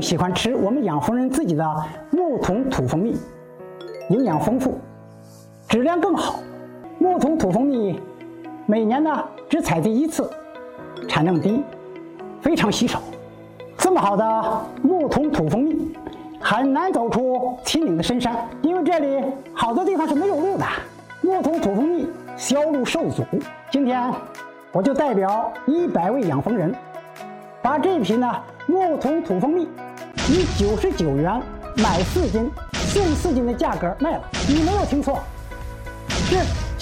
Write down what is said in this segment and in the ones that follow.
喜欢吃我们养蜂人自己的木桶土蜂蜜，营养丰富，质量更好。木桶土蜂蜜每年呢只采集一次，产量低，非常稀少。这么好的木桶土蜂蜜很难走出秦岭的深山，因为这里好多地方是没有路的。木桶土蜂蜜销路受阻，今天我就代表100位养蜂人，把这批呢木桶土蜂蜜以99元买4斤送4斤的价格卖了。你没有听错，是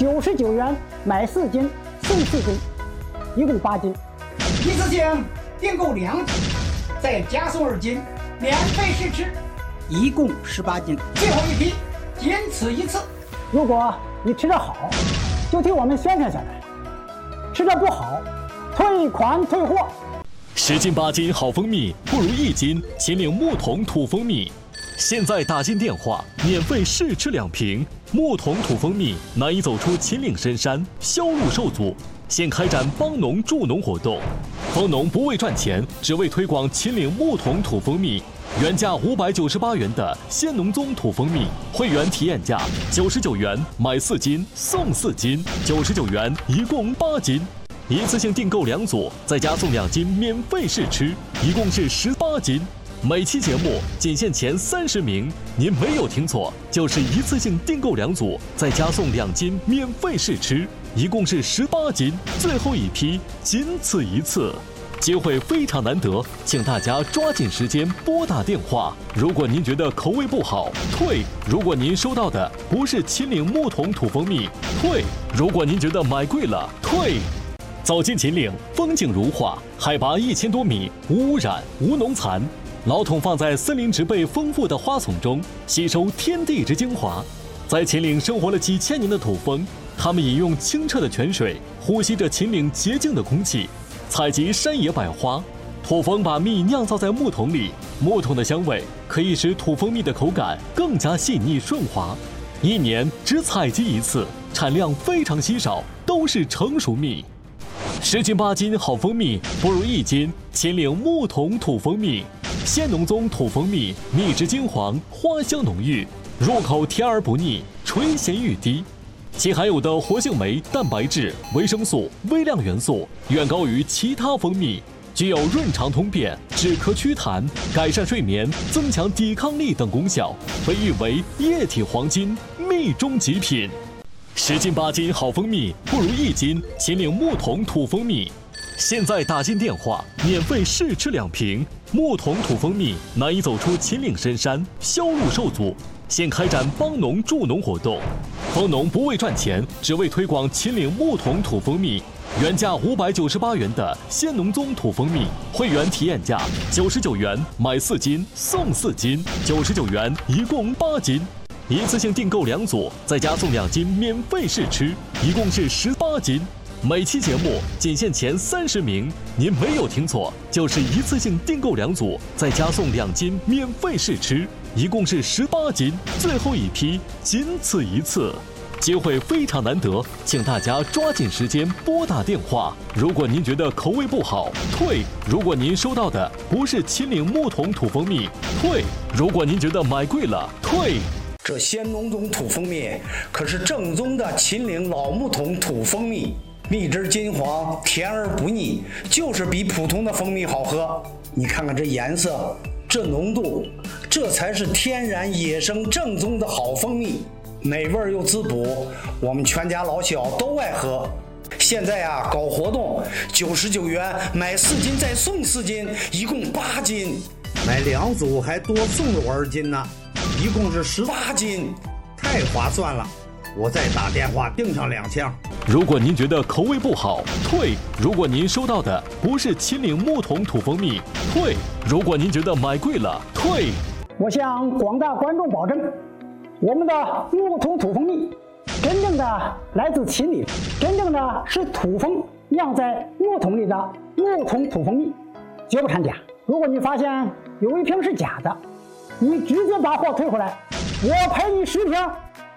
99元买4斤送4斤，一共8斤，一次性订购2斤，再加送2斤，免费试吃，一共18斤，最后一批仅此一次。如果你吃得好，就替我们宣传下来；吃得不好，退款退货。 10斤8斤好蜂蜜不如1斤秦岭木桶土蜂蜜。现在打进电话，免费试吃2瓶。木桶土蜂蜜难以走出秦岭深山，销路受阻。现开展帮农助农活动，蜂农不为赚钱，只为推广秦岭木桶土蜂蜜。原价598元的鲜农宗土蜂蜜，会员体验价99元买4斤送4斤，99元一共8斤。一次性订购2组，再加送2斤免费试吃，一共是18斤。每期节目仅限前30名，您没有听错，就是一次性订购2组，再加送2斤免费试吃，一共是18斤，最后一批，仅此一次。机会非常难得，请大家抓紧时间拨打电话。如果您觉得口味不好，退；如果您收到的不是秦岭木桶土蜂蜜，退；如果您觉得买贵了，退。走进秦岭，风景如画，海拔1000多米，无污染，无农残。老桶放在森林植被丰富的花丛中，吸收天地之精华。在秦岭生活了几千年的土蜂，它们饮用清澈的泉水，呼吸着秦岭洁净的空气。采集山野百花，土蜂把蜜酿造在木桶里，木桶的香味可以使土蜂蜜的口感更加细腻顺滑。1年只采集1次，产量非常稀少，都是成熟蜜。10斤8斤好蜂蜜不如1斤秦岭木桶土蜂蜜。鲜农宗土蜂蜜，蜜质金黄，花香浓郁，入口甜而不腻，垂涎欲滴。其含有的活性酶、蛋白质、维生素、微量元素远高于其他蜂蜜，具有润肠通便、止咳祛痰、改善睡眠、增强抵抗力等功效，被誉为液体黄金，蜜中极品。10斤8斤好蜂蜜不如1斤秦岭木桶土蜂蜜。现在打进电话，免费试吃2瓶。木桶土蜂蜜难以走出秦岭深山，销路受阻。现开展帮农助农活动，蜂农不为赚钱，只为推广秦岭木桶土蜂蜜。原价598元的鲜农宗土蜂蜜，会员体验价99元买4斤送4斤，99元一共8斤。一次性订购2组，再加送2斤免费试吃，一共是18斤。每期节目仅限前30名，您没有听错，就是一次性订购2组，再加送2斤免费试吃，一共是18斤，最后一批，仅此一次。机会非常难得，请大家抓紧时间拨打电话。如果您觉得口味不好，退；如果您收到的不是秦岭木桶土蜂蜜，退；如果您觉得买贵了，退。 这鲜农宗土蜂蜜可是正宗的秦岭老木桶土蜂蜜，蜜汁金黄，甜而不腻，就是比普通的蜂蜜好喝。你看看这颜色，这浓度，这才是天然野生正宗的好蜂蜜，美味又滋补，我们全家老小都爱喝。现在啊，搞活动，99元买4斤再送4斤，一共8斤， 买2组还多送了我2斤呢，一共是18斤，太划算了。我再打电话订上2箱。 如果您觉得口味不好，退；如果您收到的不是秦岭木桶土蜂蜜，退；如果您觉得买贵了，退。 我向广大观众保证，我们的木桶土蜂蜜真正的来自秦岭，真正的是土蜂酿在木桶里的木桶土蜂蜜，绝不掺假。如果你发现有一瓶是假的，你直接把货退回来，我赔你10瓶。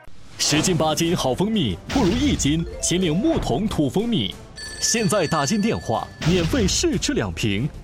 10斤8斤好蜂蜜不如1斤秦岭木桶土蜂蜜。现在打进电话，免费试吃2瓶。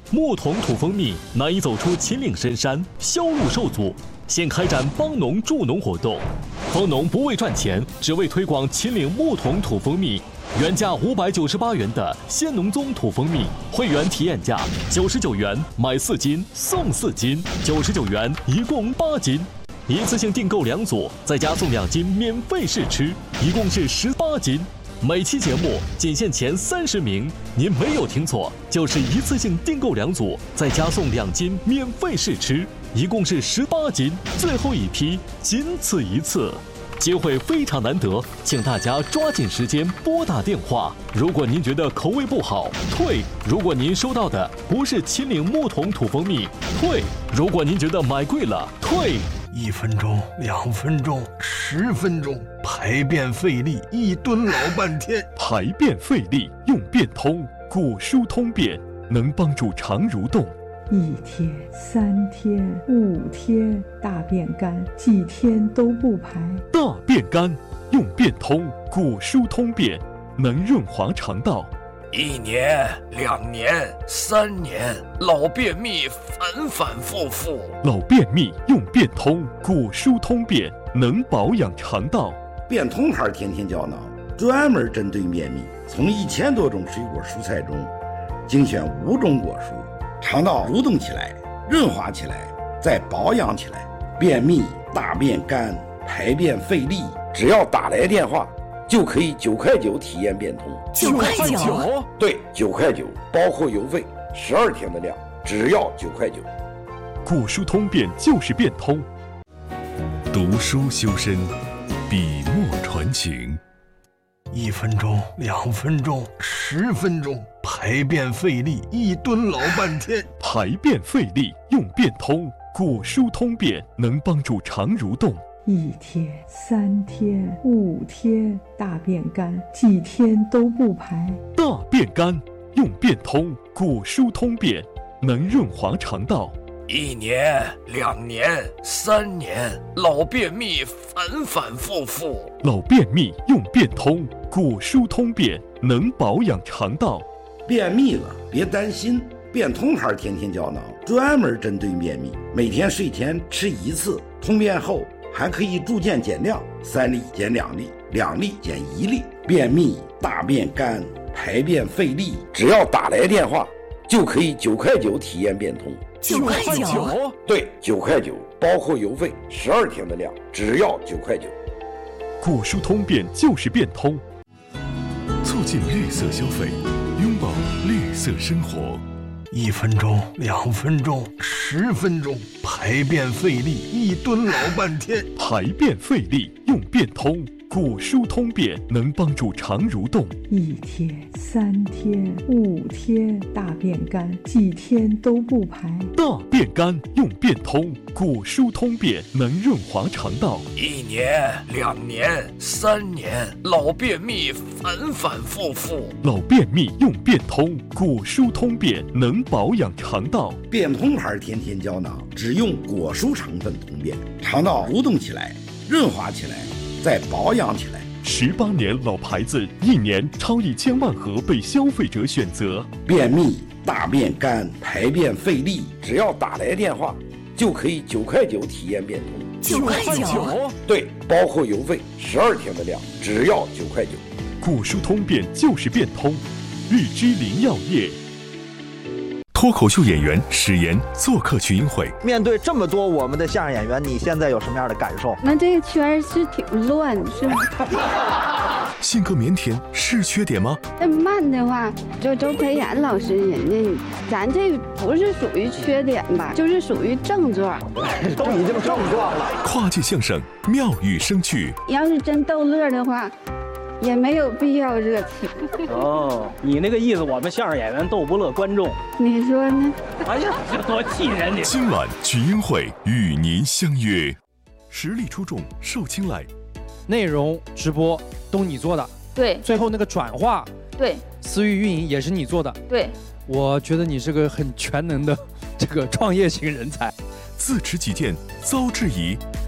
木桶土蜂蜜难以走出秦岭深山，销路受阻，现开展帮农助农活动。帮农不为赚钱，只为推广秦岭木桶土蜂蜜。原价598元的鲜农宗土蜂蜜，会员体验价99元，买4斤送4斤，99元一共8斤。一次性订购2组，再加送2斤免费试吃，一共是18斤。每期节目仅限前30名，您没有听错，就是一次性订购2组，再加送2斤免费试吃，一共是18斤。最后一批，仅此一次。机会非常难得，请大家抓紧时间拨打电话。如果您觉得口味不好，退；如果您收到的不是秦岭木桶土蜂蜜，退；如果您觉得买贵了，退。 1分钟、2分钟、10分钟，排便费力，一蹲老半天。 排便费力用便通，果蔬通便，能帮助肠蠕动。 1天、3天、5天，大便干，几天都不排。 大便干用便通，果蔬通便，能润滑肠道。 1年、2年、3年，老便秘反反复复。 老便秘用便通，果蔬通便，能保养肠道。 便通牌天天胶囊专门针对便秘，从1000多种水果蔬菜中精选5种果蔬，肠道蠕动起来，润滑起来，再保养起来。便秘、大便干、排便费力，只要打来电话，就可以9块9体验便通。 9块9？ 对，9块9，包括邮费，12天的量，只要9块9。 果蔬通便就是便通。读书修身，笔墨传情。 1分钟、2分钟、10分钟，排便费力，一蹲老半天。 排便费力用便通，果蔬通便，能帮助肠蠕动。 1天、3天、5天，大便干，几天都不排。 大便干用便通，果蔬通便，能润滑肠道。 1年、2年、3年，老便秘反反复复。 老便秘用便通，果蔬通便，能保养肠道。 便秘了别担心，便通牌天天胶囊专门针对便秘，每天睡前吃1次，通便后还可以逐渐减量，3粒减2粒，2粒减1粒。便秘、大便干、排便费力，只要打来电话，就可以9块9体验便通。 9块9？ 对，9块9，包括邮费，12天的量，只要9块9。 果蔬通便就是便通，促进绿色消费，拥抱绿色生活。 1分钟、2分钟、10分钟，排便费力，一蹲老半天。 排便费力用便通，果蔬通便，能帮助肠蠕动。 1天、3天、5天，大便干，几天都不排。 大便干用便通，果蔬通便，能润滑肠道。 1年、2年、3年，老便秘反反复复。 老便秘用便通，果蔬通便，能保养肠道。 便通牌天天胶囊只用果蔬成分通便，肠道蠕动起来，润滑起来，再保养起来。 18年老牌子，1年超1000万盒被消费者选择。 便秘、大便干、排便费力，只要打来电话，就可以9块9体验便通。 9块9？ 对，包括邮费，12天的量，只要9块9。 果蔬通便就是便通，日之林药业。脱口秀演员史岩做客群英会。 面对这么多我们的相声演员，你现在有什么样的感受？ 那这个圈是挺乱，是吗？ 性格腼腆是缺点吗？ 那慢的话，就周培源老师人家，咱这不是属于缺点吧，就是属于症状。 都已经症状了。 跨界相声妙语生趣。 要是真逗乐的话，也没有必要热情。 哦，你那个意思，我们相声演员逗不乐观众， 你说呢？ 哎呀，这多气人！你今晚群英会与您相约，实力出众，受青睐。 内容直播都你做的， 对。 最后那个转化， 对。 私域运营也是你做的， 对。 我觉得你是个很全能的这个创业型人才。 自持己见遭质疑，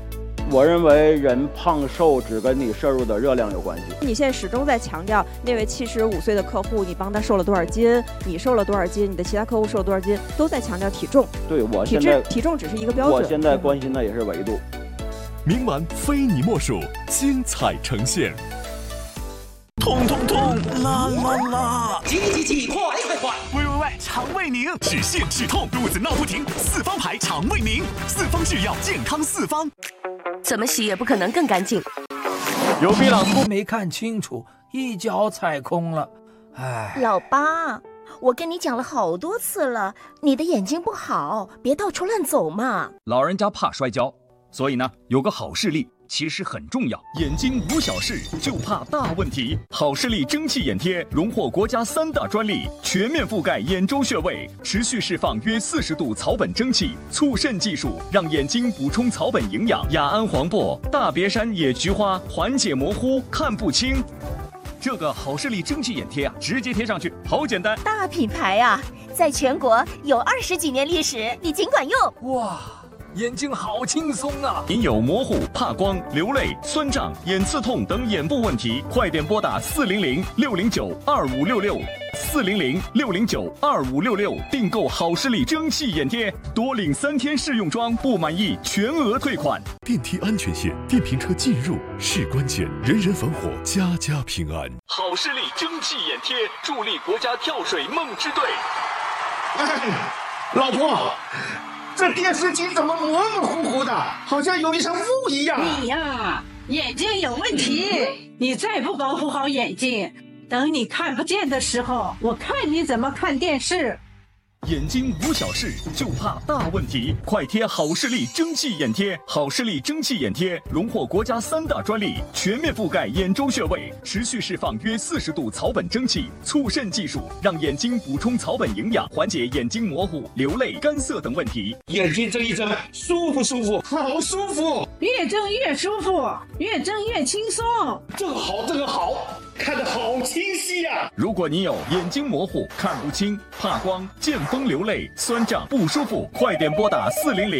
我认为人胖瘦只跟你摄入的热量有关系。 你现在始终在强调那位75岁的客户，你帮他瘦了多少斤，你瘦了多少斤，你的其他客户瘦了多少斤，都在强调体重。 对，我现在体重只是一个标准。 我现在关心的也是维度。 明晚非你莫属，精彩呈现。 痛痛痛，啦啦啦！ 急，快！ 喂，肠胃宁止泻止痛，肚子闹不停，四方牌肠胃宁，四方制药，健康四方。 怎么洗也不可能更干净。 有比朗图没看清楚，一脚踩空了。哎， 老八，我跟你讲了好多次了，你的眼睛不好，别到处乱走嘛。 老人家怕摔跤，所以呢，有个好视力其实很重要。眼睛无小事，就怕大问题。好视力蒸汽眼贴荣获国家3大专利，全面覆盖眼周穴位，持续释放约40度草本蒸汽，促渗技术让眼睛补充草本营养。雅安黄柏、大别山野菊花缓解模糊，看不清。这个好视力蒸汽眼贴啊，直接贴上去，好简单。 大品牌啊，在全国有20几年历史，你尽管用。 哇！眼睛好轻松啊！ 您有模糊、怕光、流泪、酸胀、眼刺痛等眼部问题，快点拨打400-609-2566，400-609-2566，订购好视力蒸汽眼贴，多领3天试用装，不满意全额退款。 电梯安全线，电瓶车进入是关键，人人防火，家家平安。 好视力蒸汽眼贴，助力国家跳水梦之队。 老婆。这电视机怎么模模糊糊的，好像有一层雾一样。 你呀，眼睛有问题，你再不保护好眼睛，等你看不见的时候，我看你怎么看电视。 眼睛无小事，就怕大问题。快贴好视力蒸汽眼贴！好视力蒸汽眼贴荣获国家3大专利，全面覆盖眼周穴位，持续释放约40度草本蒸汽，促渗技术让眼睛补充草本营养，缓解眼睛模糊、流泪、干涩等问题。 眼睛睁一睁，舒服，好舒服！ 越睁越舒服，越睁越轻松。 这个好，看得好清晰呀！ 如果你有眼睛模糊、看不清、怕光、见风流泪、酸胀不舒服，快点拨打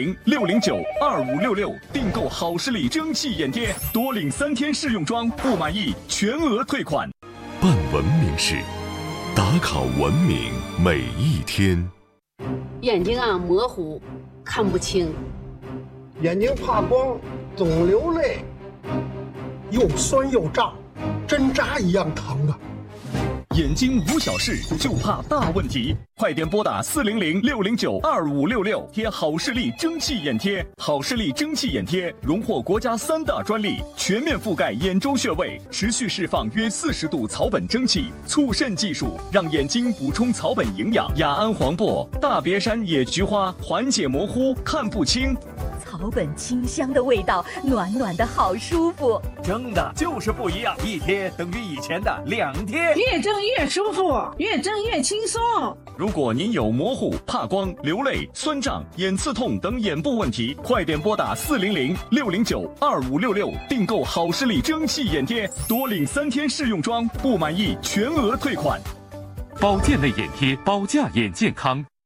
400-609-2566，订购好视力蒸汽眼贴，多领3天试用装，不满意全额退款。 办文明事，打卡文明每一天。 眼睛啊模糊，看不清， 眼睛怕光，总流泪，又酸又胀，针扎一样疼啊！ 眼睛无小事，就怕大问题。快点拨打400-609-2566，贴好视力蒸汽眼贴。好视力蒸汽眼贴荣获国家3大专利，全面覆盖眼周穴位，持续释放约40度草本蒸汽，促渗技术让眼睛补充草本营养。雅安黄柏、大别山野菊花缓解模糊，看不清。 草本清香的味道，暖暖的好舒服。 蒸的就是不一样，一贴等于以前的2贴。 越蒸越舒服，越蒸越轻松。 如果您有模糊、怕光、流泪、酸胀、眼刺痛等眼部问题，快点拨打400-609-2566，订购好视力蒸汽眼贴，多领3天试用装，不满意全额退款。 保健类眼贴，保价眼健康，